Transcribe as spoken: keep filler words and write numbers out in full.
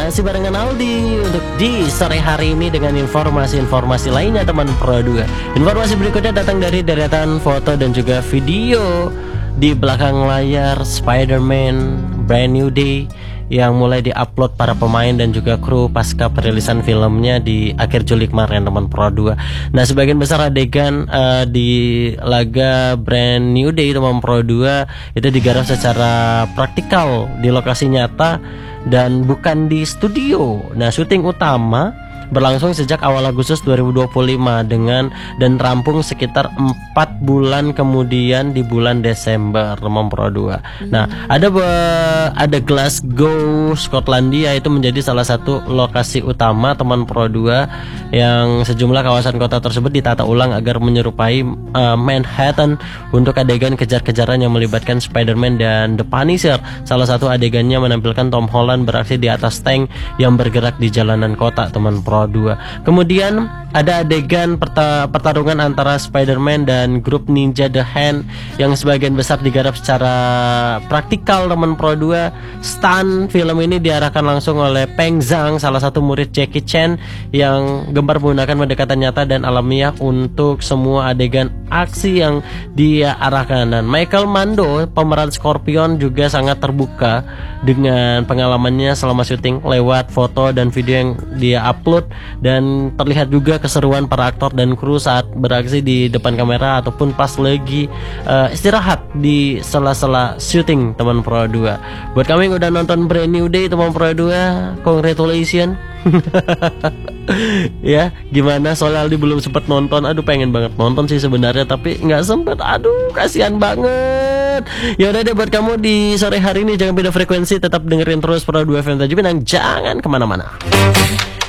Masih barengan Aldi untuk di sore hari ini dengan informasi-informasi lainnya teman Pro dua. Informasi berikutnya datang dari deretan foto dan juga video di belakang layar Spider-Man Brand New Day yang mulai diupload para pemain dan juga kru pasca perilisan filmnya di akhir Juli kemarin teman Pro dua. Nah, sebagian besar adegan uh, di laga Brand New Day teman Pro dua itu digarap secara praktikal di lokasi nyata dan bukan di studio. Nah, syuting utama berlangsung sejak awal Agustus dua ribu dua puluh lima dengan dan rampung sekitar empat bulan kemudian di bulan Desember teman Pro dua. Nah, ada be, ada Glasgow, Skotlandia itu menjadi salah satu lokasi utama teman Pro dua yang sejumlah kawasan kota tersebut ditata ulang agar menyerupai uh, Manhattan untuk adegan kejar-kejaran yang melibatkan Spider-Man dan The Punisher. Salah satu adegannya menampilkan Tom Holland beraksi di atas tank yang bergerak di jalanan kota teman Pro dua. Kemudian ada adegan perta pertarungan antara Spider-Man dan grup Ninja The Hand yang sebagian besar digarap secara praktikal teman Pro dua. Stunt film ini diarahkan langsung oleh Peng Zhang, salah satu murid Jackie Chan yang gemar menggunakan pendekatan nyata dan alamiah untuk semua adegan aksi yang dia arahkan. Dan Michael Mando, pemeran Scorpion, juga sangat terbuka dengan pengalamannya selama syuting lewat foto dan video yang dia upload, dan terlihat juga keseruan para aktor dan kru saat beraksi di depan kamera ataupun pas lagi uh, istirahat di sela-sela syuting teman Pro dua. Buat kami yang udah nonton Brand New Day teman Pro dua, congratulations. Ya, gimana? Soalnya Aldi belum sempat nonton. Aduh, pengen banget nonton sih sebenarnya, tapi nggak sempet. Aduh, kasihan banget. Ya udah deh, buat kamu di sore hari ini jangan beda frekuensi, tetap dengerin terus Pro dua F M Taji Pinang, jangan kemana-mana.